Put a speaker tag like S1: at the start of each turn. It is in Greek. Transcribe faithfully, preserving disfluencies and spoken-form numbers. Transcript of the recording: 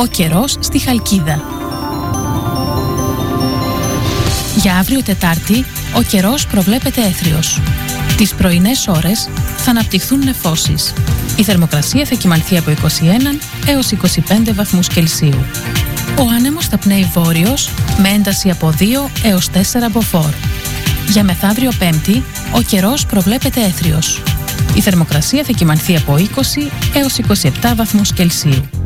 S1: ο καιρός στη Χαλκίδα. Για αύριο Τετάρτη, ο καιρός προβλέπεται έθριος. Τις πρωινές ώρες θα αναπτυχθούν νεφώσεις. Η θερμοκρασία θα κυμανθεί από είκοσι ένα έως είκοσι πέντε βαθμούς Κελσίου. Ο άνεμος θα πνέει βόρειος με ένταση από δύο έως τέσσερα μποφόρ. Για μεθαύριο Πέμπτη, ο καιρός προβλέπεται έθριος. Η θερμοκρασία θα κυμανθεί από είκοσι έως είκοσι επτά βαθμούς Κελσίου.